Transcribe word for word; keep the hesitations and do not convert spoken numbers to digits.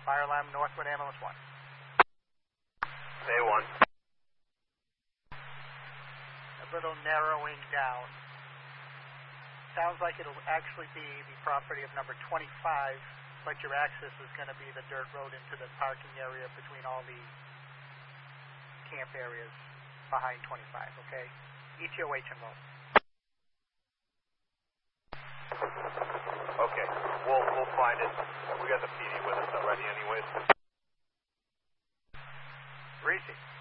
Fire alarm, Northwood Ambulance one. A one. A little narrowing down. Sounds like it'll actually be the property of number twenty-five, but your access is going to be the dirt road into the parking area between all the camp areas behind twenty-five, okay? E T O H enrolled. Okay, we'll, we'll find it. We got the P D with us already anyways. Reese.